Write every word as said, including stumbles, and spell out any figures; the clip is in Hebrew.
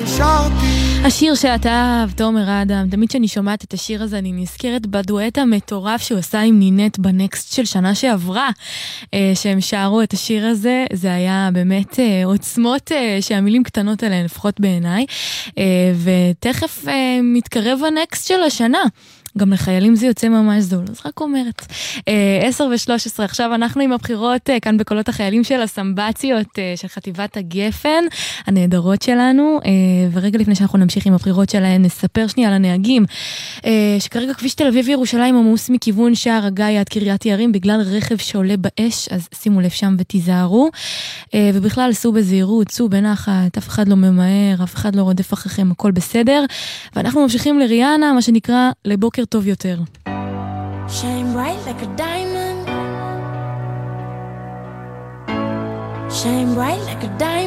השיר שאתה אהב, תומר אדם, תמיד שאני שומעת את השיר הזה אני נזכרת בדואט המטורף שהוא עשה עם נינט בנקסט של שנה שעברה, שהם שרו את השיר הזה. זה היה באמת עוצמות שהמילים קטנות עליהן, לפחות בעיניי, ותכף מתקרב הנקסט של השנה. גם לחיילים זה יוצא ממש זול, אז רק אומרת. עשר ושלוש עשרה, עכשיו אנחנו עם הבחירות כאן בקולות החיילים של הסמבציות של חטיבת הגפן, הנהדרות שלנו, ורגע לפני שאנחנו נמשיך עם הבחירות שלהן, נספר שנייה על הנהגים, שכרגע כביש תל אביב ירושלים עמוס מכיוון שער הגיא עד קריית יערים, בגלל רכב שעולה באש, אז שימו לב שם ותיזהרו, ובכלל סעו בזהירות, סעו בנחת, אף אחד לא ממהר, אף אחד לא רודף אחריכם, הכל בסדר, ואנחנו ממשיכים לריאנה, מה שנקרא לבוקר טוב יותר. Shine bright like a diamond. Shine bright like a diamond.